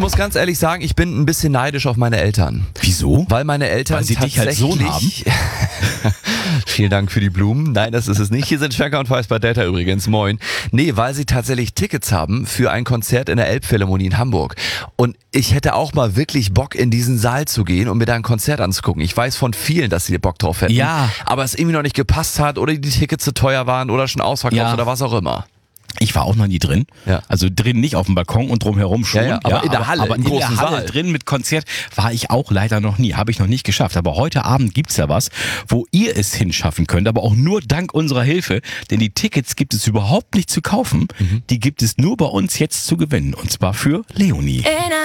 muss ganz ehrlich sagen, ich bin ein bisschen neidisch auf meine Eltern. Wieso? Weil meine Eltern Weil sie dich als Sohn haben? Vielen Dank für die Blumen. Nein, das ist es nicht. Hier sind Checker und Feist bei Data übrigens. Moin. Nee, weil sie tatsächlich Tickets haben für ein Konzert in der Elbphilharmonie in Hamburg. Und ich hätte auch mal wirklich Bock, in diesen Saal zu gehen und mir da ein Konzert anzugucken. Ich weiß von vielen, dass sie Bock drauf hätten. Ja. Aber es irgendwie noch nicht gepasst hat oder die Tickets zu teuer waren oder schon ausverkauft Ja. oder was auch immer. Ich war auch noch nie drin. Ja. Also drin nicht, auf dem Balkon und drumherum schon. Ja, aber in der Halle, aber im in großen der Halle Saal. drin mit Konzert war ich auch leider noch nie. Habe ich noch nicht geschafft. Aber heute Abend gibt's ja was, wo ihr es hinschaffen könnt. Aber auch nur dank unserer Hilfe. Denn die Tickets gibt es überhaupt nicht zu kaufen. Die gibt es nur bei uns jetzt zu gewinnen. Und zwar für Leonie.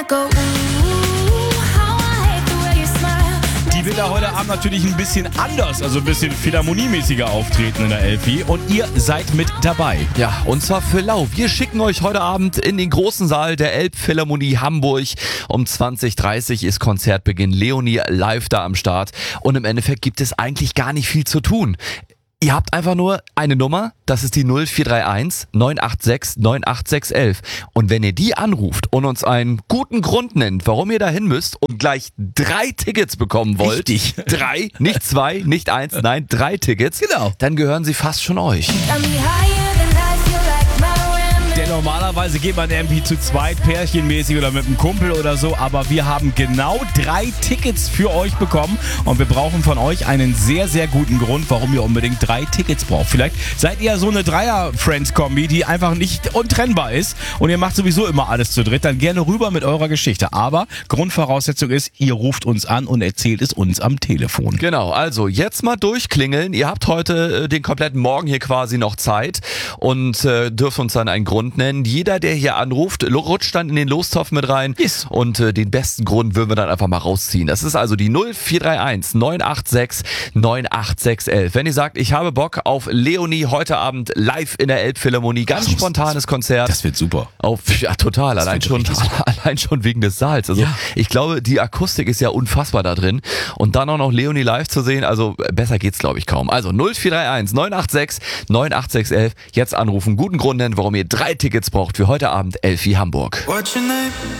Die will da heute Abend natürlich ein bisschen anders, also ein bisschen philharmoniemäßiger auftreten in der Elfi. Und ihr seid mit dabei. Ja, und zwar für Lau. Wir schicken euch heute Abend in den großen Saal der Elbphilharmonie Hamburg. Um 20:30 ist Konzertbeginn. Leonie live da am Start. Und im Endeffekt gibt es eigentlich gar nicht viel zu tun. Ihr habt einfach nur eine Nummer, das ist die 0431 986 98611. Und wenn ihr die anruft und uns einen guten Grund nennt, warum ihr dahin müsst und gleich 3 Tickets bekommen wollt. Richtig. 3, nicht 2, nicht 1, nein, 3 Tickets. Genau. Dann gehören sie fast schon euch. Denn normalerweise geht man irgendwie zu zweit, pärchenmäßig oder mit einem Kumpel oder so. Aber wir haben genau 3 Tickets für euch bekommen. Und wir brauchen von euch einen sehr, sehr guten Grund, warum ihr unbedingt 3 Tickets braucht. Vielleicht seid ihr so eine Dreier-Friends-Kombi, die einfach nicht untrennbar ist. Und ihr macht sowieso immer alles zu dritt. Dann gerne rüber mit eurer Geschichte. Aber Grundvoraussetzung ist, ihr ruft uns an und erzählt es uns am Telefon. Genau, also jetzt mal durchklingeln. Ihr habt heute den kompletten Morgen hier quasi noch Zeit und dürft uns dann einen Grund nennen. Jeder, der hier anruft, rutscht dann in den Lostopf mit rein. Yes. Und den besten Grund würden wir dann einfach mal rausziehen. Das ist also die 0431 986 98611. Wenn ihr sagt, ich habe Bock auf Leonie heute Abend live in der Elbphilharmonie, ganz spontanes Konzert. Das wird super. Ja, total. Allein wird schon, richtig super. allein schon wegen des Saals. Also Ja. ich glaube, die Akustik ist ja unfassbar da drin. Und dann auch noch Leonie live zu sehen, also besser geht's, glaube ich, kaum. Also 0431 986 98611. Jetzt anrufen, guten Grund nennen, warum ihr 3 Tickets braucht für heute Abend Elfi Hamburg.